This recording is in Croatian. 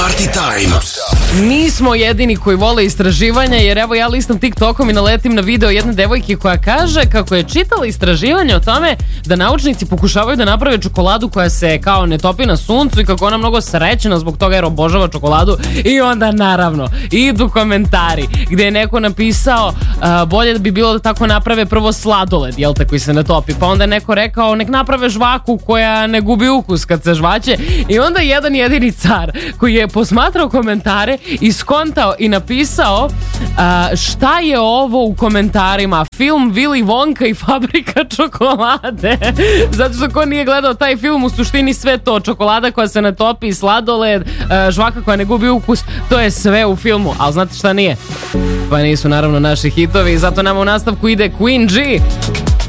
Party Time. Nismo jedini koji vole istraživanja, jer evo ja listam TikTokom i naletim na video jedne devojke koja kaže kako je čitala istraživanje o tome da naučnici pokušavaju da naprave čokoladu koja se kao ne topi na suncu i kako ona mnogo srećena zbog toga jer obožava čokoladu. I onda naravno idu komentari gdje je neko napisao bolje bi bilo da tako naprave prvo sladoled, jel te, koji se ne topi, pa onda je neko rekao nek naprave žvaku koja ne gubi ukus kad se žvaće. I onda jedan jedini car koji je posmatrao komentare i skontao i napisao šta je ovo u komentarima, film Willy Wonka i fabrika čokolade. Zato što ko nije gledao taj film, u suštini sve to, čokolada koja se ne topi, sladoled, žvaka koja ne gubi ukus, to je sve u filmu. Ali znate šta nije? Pa nisu naravno naši hitovi i zato nam u nastavku ide Queen G